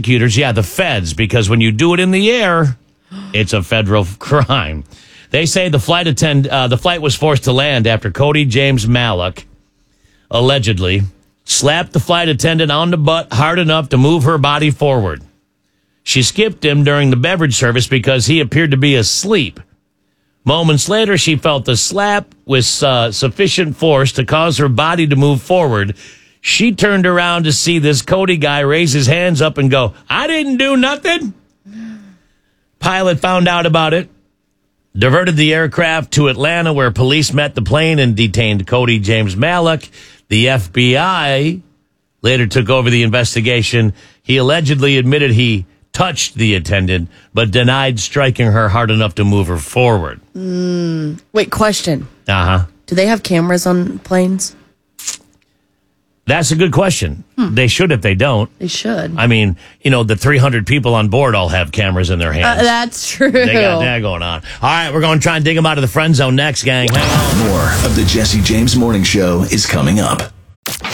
prosecutors, the feds, because when you do it in the air, it's a federal crime. They say the flight was forced to land after Cody James Malek allegedly slapped the flight attendant on the butt hard enough to move her body forward. She skipped him during the beverage service because he appeared to be asleep. Moments later, she felt the slap with sufficient force to cause her body to move forward. She turned around to see this Cody guy raise his hands up and go, "I didn't do nothing." Pilot found out about it, diverted the aircraft to Atlanta, where police met the plane and detained Cody James Malek. The FBI later took over the investigation. He allegedly admitted he touched the attendant, but denied striking her hard enough to move her forward. Wait, question. Uh-huh. Do they have cameras on planes? That's a good question. They should if they don't. They should. I mean, the 300 people on board all have cameras in their hands. That's true. They got that going on. All right, we're going to try and dig them out of the friend zone next, gang. Hang on. More of the Jesse James Morning Show is coming up.